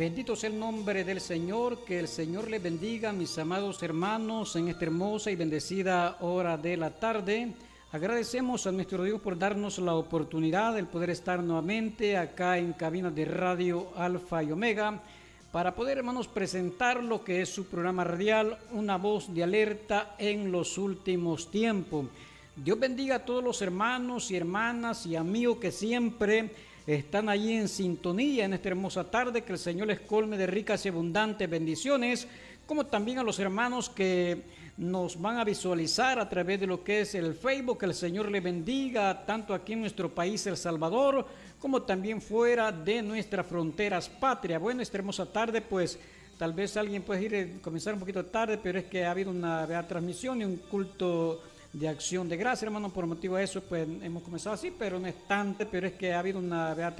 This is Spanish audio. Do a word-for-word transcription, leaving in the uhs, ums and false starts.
Bendito sea el nombre del Señor, que el Señor les bendiga, mis amados hermanos, en esta hermosa y bendecida hora de la tarde. Agradecemos a nuestro Dios por darnos la oportunidad de poder estar nuevamente acá en cabina de radio Alfa y Omega, para poder, hermanos, presentar lo que es su programa radial, Una Voz de Alerta en los Últimos Tiempos. Dios bendiga a todos los hermanos y hermanas y amigos que siempre están allí en sintonía en esta hermosa tarde. Que el Señor les colme de ricas y abundantes bendiciones, como también a los hermanos que nos van a visualizar a través de lo que es el Facebook. Que el Señor les bendiga tanto aquí en nuestro país, El Salvador, como también fuera de nuestras fronteras patria. Bueno, esta hermosa tarde, pues tal vez alguien puede ir a comenzar un poquito tarde, pero es que ha habido una, una transmisión y un culto de acción de gracia, hermano. Por motivo de eso, pues hemos comenzado así, pero no es tanto, pero es que ha habido una beata